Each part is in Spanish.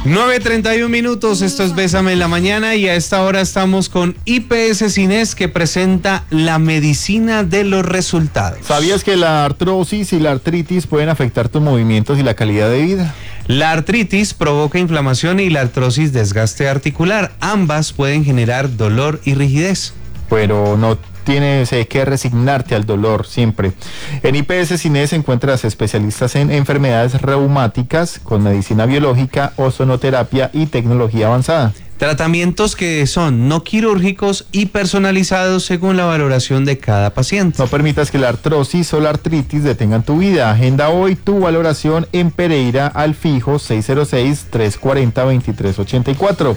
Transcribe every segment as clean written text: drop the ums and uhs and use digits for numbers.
9:31, esto es Bésame en la Mañana y a esta hora estamos con IPS Cines que presenta la medicina de los resultados. ¿Sabías que la artrosis y la artritis pueden afectar tus movimientos y la calidad de vida? La artritis provoca inflamación y la artrosis desgaste articular. Ambas pueden generar dolor y rigidez. Pero no tienes que resignarte al dolor siempre. En IPS Cines encuentras especialistas en enfermedades reumáticas con medicina biológica, ozonoterapia y tecnología avanzada. Tratamientos que son no quirúrgicos y personalizados según la valoración de cada paciente. No permitas que la artrosis o la artritis detengan tu vida. Agenda hoy tu valoración en Pereira al fijo 606-340-2384.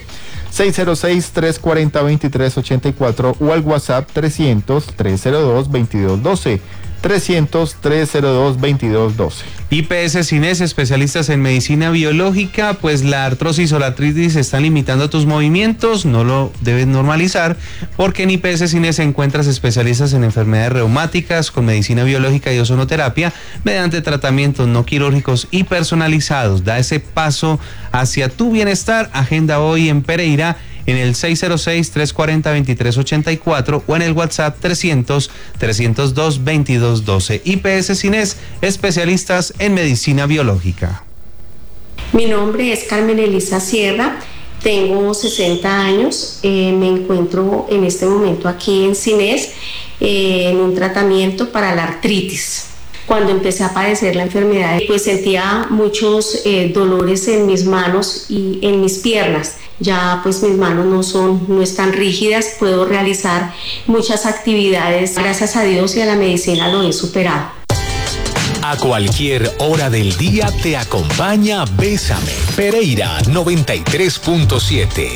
606-340-2384 o al WhatsApp 300-302-2212. 300-302-2212. IPS Cines, especialistas en medicina biológica, pues la artrosis o la artritis están limitando tus movimientos, no lo debes normalizar, porque en IPS Cines encuentras especialistas en enfermedades reumáticas con medicina biológica y ozonoterapia mediante tratamientos no quirúrgicos y personalizados. Da ese paso hacia tu bienestar. Agenda hoy en Pereira en el 606-340-2384 o en el WhatsApp 300-302-2212. IPS Cines, especialistas en medicina biológica. Mi nombre es Carmen Elisa Sierra, tengo 60 años, me encuentro en este momento aquí en Cines en un tratamiento para la artritis. Cuando empecé a padecer la enfermedad, pues sentía muchos dolores en mis manos y en mis piernas. Ya pues mis manos no están rígidas, puedo realizar muchas actividades. Gracias a Dios y a la medicina lo he superado. A cualquier hora del día te acompaña Bésame. Pereira 93.7.